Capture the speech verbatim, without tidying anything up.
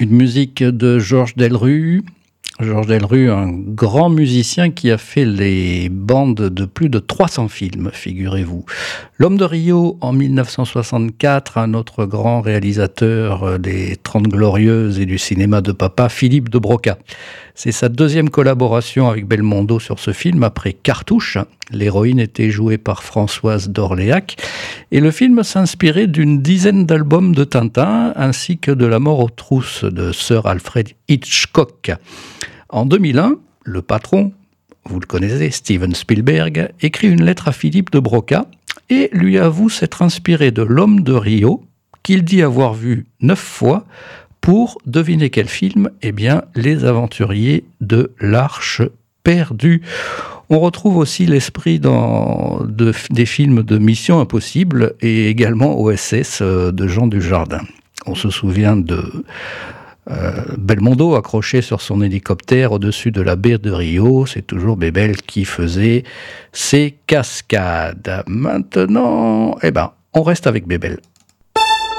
une musique de Georges Delru. Georges Delru, un grand musicien qui a fait les bandes de plus de trois cents films, figurez-vous. L'Homme de Rio en dix-neuf cent soixante-quatre, un autre grand réalisateur des Trente Glorieuses et du cinéma de papa, Philippe de Broca. C'est sa deuxième collaboration avec Belmondo sur ce film, après Cartouche. L'héroïne était jouée par Françoise d'Orléac. Et le film s'inspirait d'une dizaine d'albums de Tintin, ainsi que de La mort aux trousses de Sir Alfred Hitchcock. En deux mille un, le patron, vous le connaissez, Steven Spielberg, écrit une lettre à Philippe de Broca et lui avoue s'être inspiré de L'Homme de Rio, qu'il dit avoir vu neuf fois, pour, devinez quel film? Eh bien, Les Aventuriers de l'Arche perdue. On retrouve aussi l'esprit dans de, des films de Mission Impossible et également O S S de Jean Dujardin. On se souvient de euh, Belmondo accroché sur son hélicoptère au-dessus de la baie de Rio. C'est toujours Bébel qui faisait ses cascades. Maintenant, eh ben, on reste avec Bébel.